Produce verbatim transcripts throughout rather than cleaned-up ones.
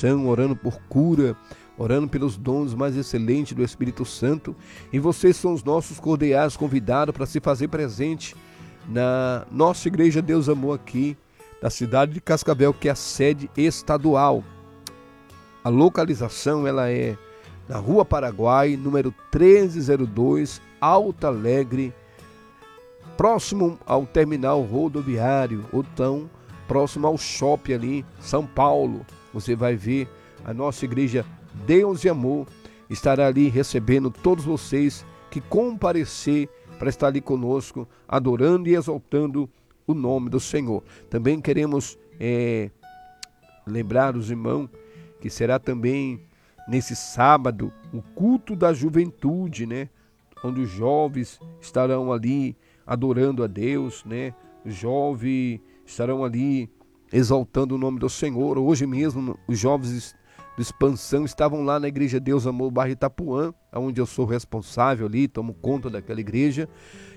oração, orando por cura, orando pelos dons mais excelentes do Espírito Santo. E vocês são os nossos cordiais convidados para se fazer presente na nossa Igreja Deus Amor aqui, da cidade de Cascavel, que é a sede estadual. A localização ela é na Rua Paraguai, número treze zero dois, Alto Alegre, próximo ao terminal rodoviário, ou tão próximo ao shopping ali, São Paulo. Você vai ver a nossa Igreja Deus e Amor estará ali recebendo todos vocês que comparecer para estar ali conosco, adorando e exaltando o nome do Senhor. Também queremos é, lembrar os irmãos que será também nesse sábado o culto da juventude, né? Onde os jovens estarão ali adorando a Deus, né? Os jovens estarão ali exaltando o nome do Senhor. Hoje mesmo os jovens de expansão estavam lá na Igreja Deus Amor, bairro Itapuã, onde eu sou responsável ali, tomo conta daquela igreja,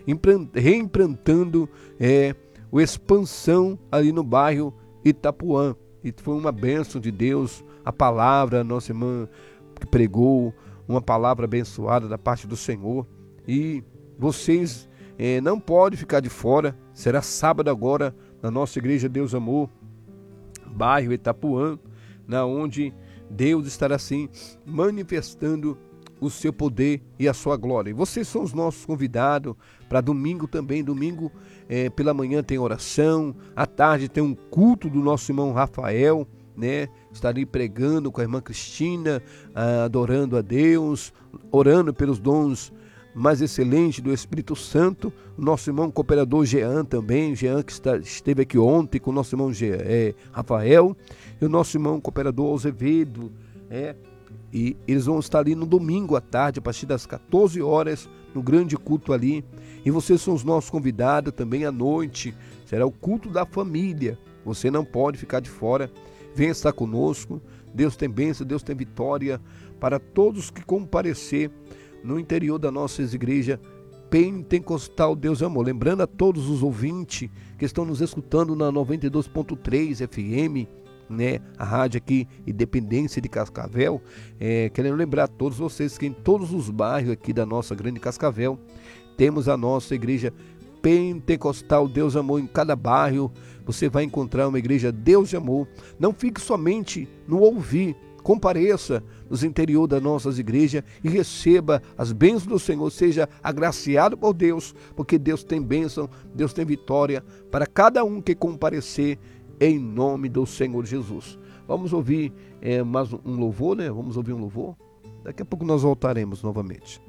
reimplantando é, o expansão ali no bairro Itapuã. E foi uma bênção de Deus, a palavra, a nossa irmã que pregou, uma palavra abençoada da parte do Senhor. E vocês é, não podem ficar de fora. Será sábado agora na nossa Igreja Deus Amor, bairro Itapuã, na onde Deus estará assim manifestando o seu poder e a sua glória. E vocês são os nossos convidados para domingo também. Domingo é, pela manhã tem oração, à tarde tem um culto do nosso irmão Rafael, né? Estarei pregando com a irmã Cristina, ah, adorando a Deus, orando pelos dons mais excelentes do Espírito Santo. O nosso irmão cooperador Jean também, Jean que está, esteve aqui ontem com o nosso irmão Jean, é, Rafael, e o nosso irmão cooperador Azevedo, é, e eles vão estar ali no domingo à tarde, a partir das quatorze horas, no grande culto ali. E vocês são os nossos convidados também à noite, será o culto da família. Você não pode ficar de fora, venha estar conosco. Deus tem bênção, Deus tem vitória para todos que comparecer no interior da nossa igreja Pentecostal Deus Amor. Lembrando a todos os ouvintes que estão nos escutando na noventa e dois ponto três F M, né, a rádio aqui Independência de Cascavel, é, querendo lembrar a todos vocês que em todos os bairros aqui da nossa grande Cascavel temos a nossa igreja Pentecostal Deus Amor. Em cada bairro você vai encontrar uma igreja Deus de Amor. Não fique somente no ouvir, compareça nos interior das nossas igrejas e receba as bênçãos do Senhor, seja agraciado por Deus, porque Deus tem bênção, Deus tem vitória para cada um que comparecer em nome do Senhor Jesus. Vamos ouvir é, mais um louvor, né? Vamos ouvir um louvor. Daqui a pouco nós voltaremos novamente.